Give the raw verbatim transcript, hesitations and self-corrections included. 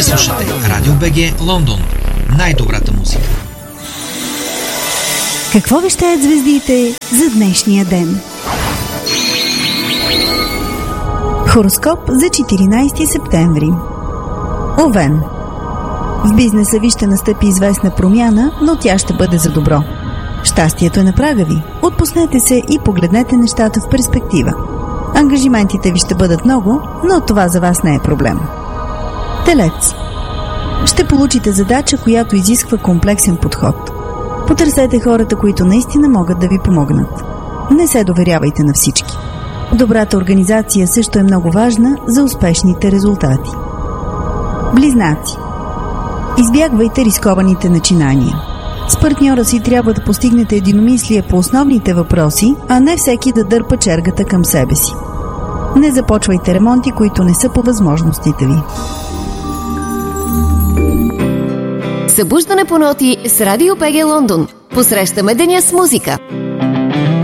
Вие слушате Радио БГ Лондон. Най-добрата музика. Какво вещаят звездите за днешния ден? Хороскоп за четиринайсети септември. Овен. В бизнеса ви ще настъпи известна промяна, но тя ще бъде за добро. Щастието е на прага ви. Отпуснете се и погледнете нещата в перспектива. Ангажиментите ви ще бъдат много, но това за вас не е проблем. Телец. Ще получите задача, която изисква комплексен подход. Потърсете хората, които наистина могат да ви помогнат. Не се доверявайте на всички. Добрата организация също е много важна за успешните резултати. Близнаци. Избягвайте рискованите начинания. С партньора си трябва да постигнете единомислие по основните въпроси, а не всеки да дърпа чергата към себе си. Не започвайте ремонти, които не са по възможностите ви. Събуждане по ноти с Радио БГ Лондон. Посрещаме деня с музика.